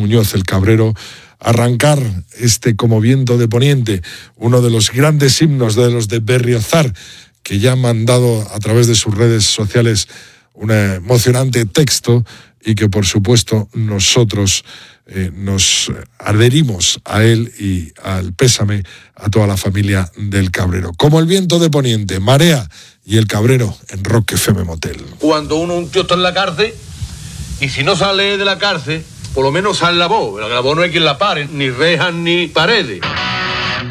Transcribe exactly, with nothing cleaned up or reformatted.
Muñoz el Cabrero, arrancar este Como viento de poniente, uno de los grandes himnos de los de Berriozar, que ya han mandado a través de sus redes sociales un emocionante texto y que por supuesto nosotros eh, nos adherimos a él y al pésame a toda la familia del Cabrero. Como el viento de poniente, Marea y el Cabrero en Rock F M Motel. Cuando uno, un tío está en la cárcel y si no sale de la cárcel, por lo menos sale la voz. La voz no hay quien la pare, ni rejas ni paredes.